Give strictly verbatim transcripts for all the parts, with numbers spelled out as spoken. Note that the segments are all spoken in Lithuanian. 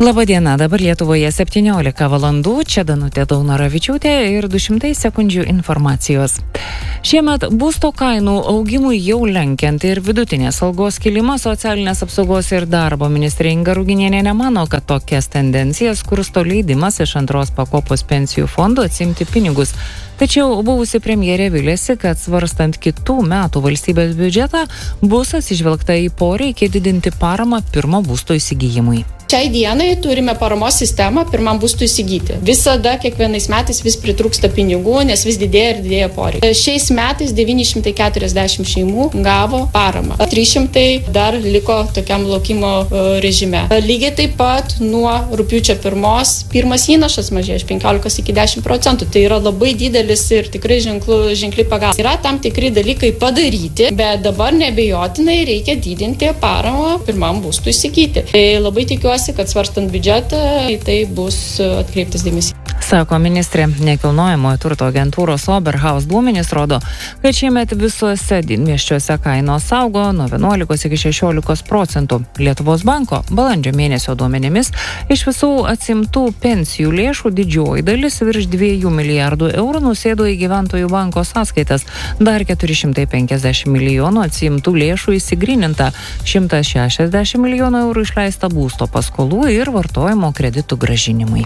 Labadiena, dabar Lietuvoje septyniolika valandų, čia Danutė Daunoravičiūtė ir du šimtai sekundžių informacijos. Šiemet būsto kainų augimui jau lenkiant ir vidutinės algos kilimą socialinės apsaugos ir darbo ministrė Inga Ruginienė nemano, kad tokias tendencijas kursto leidimas iš antros pakopos pensijų fondo atsimti pinigus. Tačiau buvusi premjerė vilėsi, kad svarstant kitų metų valstybės biudžetą bus atsižvelgta į poreikį didinti paramą pirmo būsto įsigijimui. Šiai dienai turime paramos sistemą pirmam būstui įsigyti. Visada kiekvienais metais vis pritrūksta pinigų, nes vis didėja ir didėja poreikiai. Šiais metais devyni šimtai keturiasdešimt šeimų gavo paramą. trys šimtai dar liko tokiam laukimo režime. Lygiai taip pat nuo rugpjūčio pirmos pirmas įnašas mažėja iš penkiolikos iki dešimt procentų. Tai yra labai didelis ir tikrai ženklu, ženkli pagalba. Yra tam tikri dalykai padaryti, bet dabar neabejotinai reikia didinti paramą pirmam būstui įsigyti. Tai labai tikiuosi, kad svarstant biudžetą į tai bus atkreiptas dėmesys. Sako ministrė. Nekilnojamojo turto agentūros Oberhaus duomenys rodo, kad šiemet visuose didmiesčiuose kainos augo nuo vienuolikos iki šešiolikos procentų. Lietuvos banko balandžio mėnesio duomenimis iš visų atsimtų pensijų lėšų didžioji dalis virš dviejų milijardų eurų nusėdo į gyventojų banko sąskaitas. Dar keturi šimtai penkiasdešimt milijonų atsimtų lėšų įsigryninta, šimtas šešiasdešimt milijonų eurų išleista būsto paskolų ir vartojimo kreditų grąžinimui.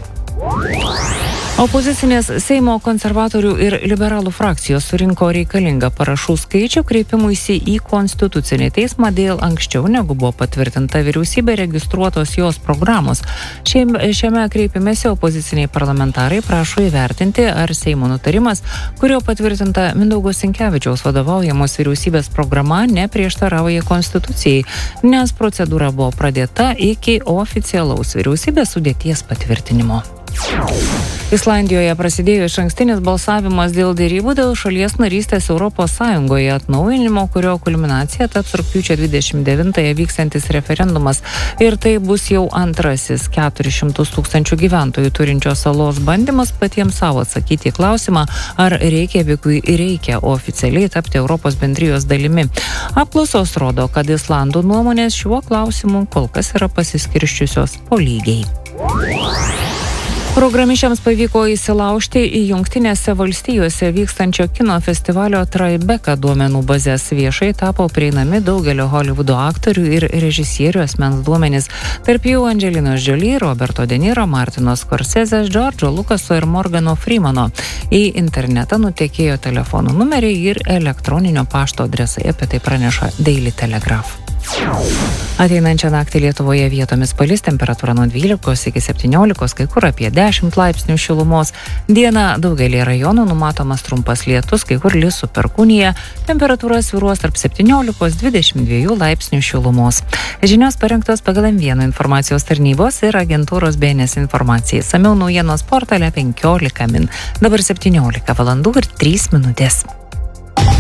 Opozicinės Seimo konservatorių ir liberalų frakcijos surinko reikalingą parašų skaičių kreipimuisi į Konstitucinį teismą dėl anksčiau negu buvo patvirtinta vyriausybė registruotos jos programos. Šiame, šiame kreipimėse opoziciniai parlamentarai prašo įvertinti, ar Seimo nutarimas, kurio patvirtinta Mindaugo Sinkevičiaus vadovaujamos vyriausybės programa neprieštarauja Konstitucijai, nes procedūra buvo pradėta iki oficialaus vyriausybės sudėties patvirtinimo. Islandijoje prasidėjo išankstinis balsavimas dėl derybų dėl šalies narystės Europos Sąjungoje atnaujinimo, kurio kulminacija taps rugpjūčio dvidešimt devintąją vykstantis referendumas. Ir tai bus jau antrasis keturis šimtus tūkstančių gyventojų turinčios salos bandymas patiems savo atsakyti į klausimą, ar Reikjavikui reikia oficialiai tapti Europos bendrijos dalimi. Apklausos rodo, kad Islandų nuomonės šiuo klausimu kol kas yra pasiskirsčiusios po lygiai. Programišiams pavyko įsilaužti į Jungtinėse valstijose vykstančio kino festivalio Tribeca duomenų bazės. Viešai tapo prieinami daugelio Holivudo aktorių ir režisierių asmens duomenys. Tarp jų Angelinos Jolie, Roberto De Niro, Martino Scorsese, Džordžo Lukaso ir Morgano Freemano. Į internetą nutekėjo telefonų numeriai ir elektroninio pašto adresai. Apie tai praneša Daily Telegraph. Ateinančią naktį Lietuvoje vietomis palis, temperatūra nuo dvylikos iki septyniolikos, kai kur apie dešimt laipsnių šilumos. Dieną daugelį rajonų numatomas trumpas lietus, kai kur lis su perkūnija. Temperatūra svyruos tarp septyniolikos dvidešimt dviejų laipsnių šilumos. Žinios parengtos pagal M vienas informacijos tarnybos ir agentūros B N S informacijai. Samiau naujienos portale penkiolika min. Dabar septyniolika valandų ir trys minutės.